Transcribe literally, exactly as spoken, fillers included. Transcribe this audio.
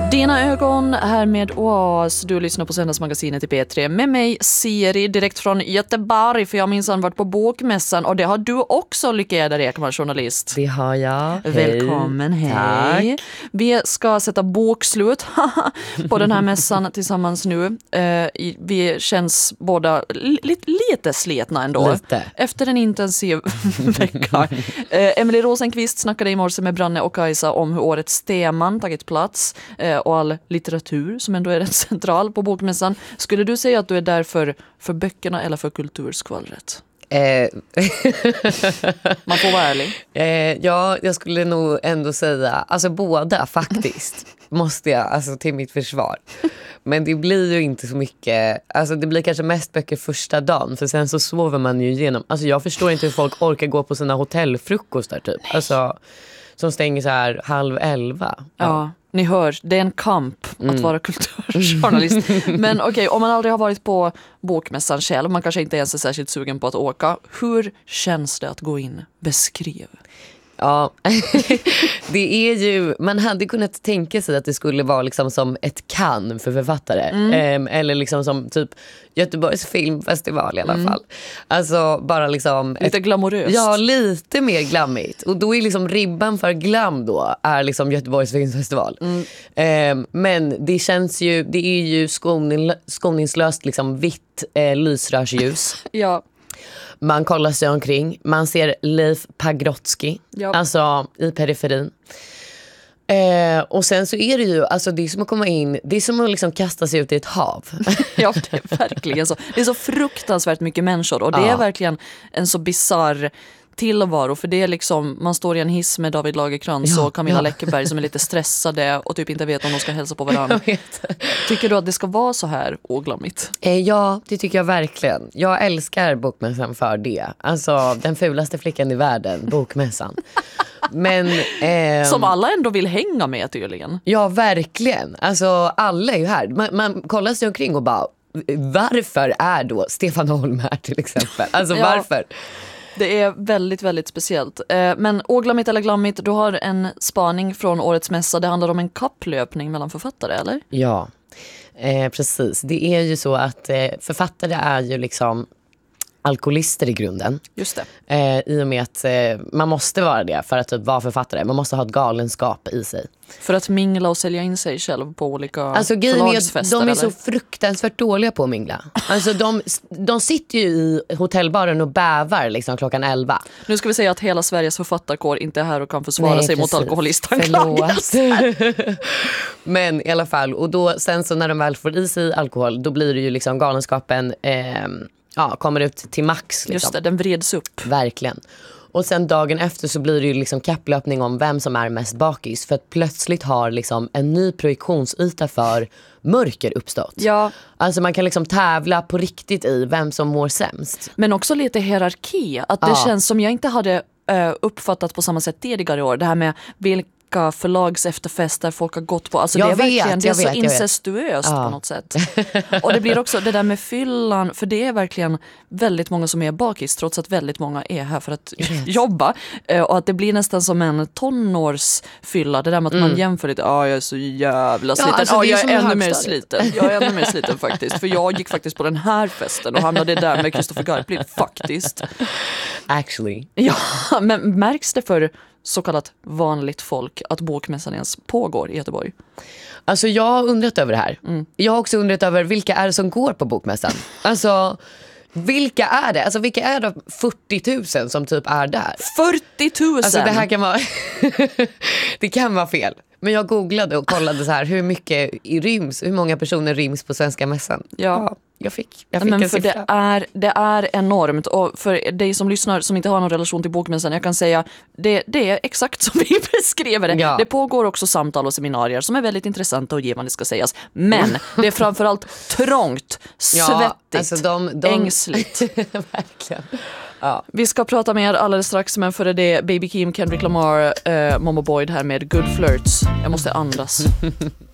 Dina ögon här med Oas. Du lyssnar på Söndagsmagasinet i P tre med mig Siri direkt från Göteborg, för jag minns han varit på bokmässan och det har du också, Lykke Eder Ekman, journalist. Det har jag. Välkommen, hej. Tack. Vi ska sätta bokslut på den här mässan tillsammans nu. Vi känns båda lite, lite sletna ändå. Lite. Efter en intensiv vecka. Emily Rosenqvist snackade i morse med Branne och Kajsa om hur årets teman tagit plats och all litteratur som ändå är rätt central på bokmässan. Skulle du säga att du är där för, för böckerna eller för kulturskvallret? Eh. Man får vara ärlig. Eh, ja, jag skulle nog ändå säga, alltså båda faktiskt, måste jag, alltså till mitt försvar. Men det blir ju inte så mycket, alltså det blir kanske mest böcker första dagen, för sen så sover man ju igenom. Alltså jag förstår inte hur folk orkar gå på sina hotellfrukostar typ. Alltså som stänger så här halv elva. Ja. ja. Ni hör, det är en kamp att mm. vara kulturjournalist. Men okej, okay, om man aldrig har varit på bokmässan själv, man kanske inte ens är särskilt sugen på att åka. Hur känns det att gå in? Beskriv. Ja, det är ju, man hade kunnat tänka sig att det skulle vara liksom som ett Cannes för författare. Mm. Eh, eller liksom som typ Göteborgs filmfestival i alla mm. fall. Alltså bara liksom... Lite ett, glamoröst. Ja, lite mer glammigt. Och då är liksom ribban för glam då är liksom Göteborgs filmfestival. Mm. Eh, men det känns ju, det är ju skoning, skoningslöst liksom vitt eh, lysrörsljus. Ja. Man kollar sig omkring. Man ser Leif Pagrotsky. Ja. Alltså i periferin. Eh, och sen så är det ju, alltså det är som att komma in, det är som att liksom kasta sig ut i ett hav. Ja, det är verkligen så. Det är så fruktansvärt mycket människor. Och det ja. är verkligen en så bizarr tillvaro, för det är liksom, man står i en hiss med David Lagercrantz ja, och Camilla ja. Läckerberg som är lite stressade och typ inte vet om de ska hälsa på varandra. Tycker du att det ska vara så här oglammigt? Eh, ja, det tycker jag verkligen. Jag älskar bokmässan för det. Alltså den fulaste flickan i världen, bokmässan. Men, eh, som alla ändå vill hänga med tydligen. Ja, verkligen. Alltså alla är ju här. Man, man kollar sig omkring och bara, varför är då Stefan Holm här till exempel? Alltså ja. varför? Det är väldigt, väldigt speciellt. Men oglammigt eller glammigt, du har en spaning från årets mässa. Det handlar om en kapplöpning mellan författare, eller? Ja, eh, precis. Det är ju så att eh, författare är ju liksom alkoholister i grunden. Just det. Eh, I och med att eh, man måste vara det för att typ, vara författare. Man måste ha ett galenskap i sig. För att mingla och sälja in sig själv på olika alltså, förlagsfester. De är eller? så fruktansvärt dåliga på att mingla. Alltså de, de sitter ju i hotellbaren och bävar liksom klockan elva. Nu ska vi säga att hela Sveriges författarkår inte är här och kan försvara Nej, sig precis. mot alkoholistanklagelser. Men i alla fall, och då sen så när de väl får i sig alkohol, då blir det ju liksom galenskapen eh, ja, kommer ut till max. Liksom. Just det, den vreds upp. Verkligen. Och sen dagen efter så blir det ju liksom kapplöpning om vem som är mest bakis. För att plötsligt har liksom en ny projektionsyta för mörker uppstått. Ja. Alltså man kan liksom tävla på riktigt i vem som mår sämst. Men också lite hierarki. Att det ja. känns som jag inte hade uh, uppfattat på samma sätt tidigare år. Det här med vilka förlags efterfester folk har gått på. Alltså det är vet, verkligen det är vet, så incestuöst ja. på något sätt. Och det blir också det där med fyllan, för det är verkligen väldigt många som är bakis trots att väldigt många är här för att jobba. Och att det blir nästan som en tonårsfylla. Det där med att mm. man jämför lite, ja jag är så jävla sliten. Ja, alltså, jag är, är ännu mer sliten. Jag är ännu mer sliten faktiskt. För jag gick faktiskt på den här festen och hamnade där med Christopher Garplind faktiskt. Actually. Ja, men märks det för så kallat vanligt folk att bokmässan ens pågår i Göteborg? Alltså jag har undrat över det här. Mm. Jag har också undrat över vilka är det som går på bokmässan. Alltså vilka är det? Alltså vilka är det fyrtio tusen som typ är där? fyrtio tusen? Alltså det här kan vara det kan vara fel. Men jag googlade och kollade så här hur mycket ryms, hur många personer ryms på svenska mässan. Ja. ja jag fick, jag fick Men en för siffra. det är, det är enormt. Och för dig som lyssnar som inte har någon relation till bokmässan, jag kan säga det, det är exakt som vi beskriver det. Ja. Det pågår också samtal och seminarier som är väldigt intressanta och givande ska sägas. Men det är framförallt trångt, svettigt, ja, alltså de, de... ängsligt. Verkligen. Ja. Vi ska prata mer alldeles strax, men före det Baby Keem, Kendrick Lamar, uh, Momo Boyd här med Good Flirts. Jag måste andas.